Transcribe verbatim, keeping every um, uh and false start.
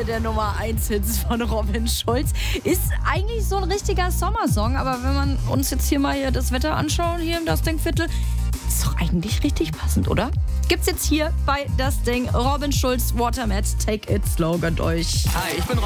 hier der Nummer eins Hit von Robin Schulz. Ist eigentlich so ein richtiger Sommersong, aber wenn man uns jetzt hier mal hier das Wetter anschauen, hier im Das Ding Viertel, ist doch eigentlich richtig passend, oder? Gibt's jetzt hier bei Das Ding Robin Schulz, Watermat, Take It Slow, gönnt euch. Hi, ich bin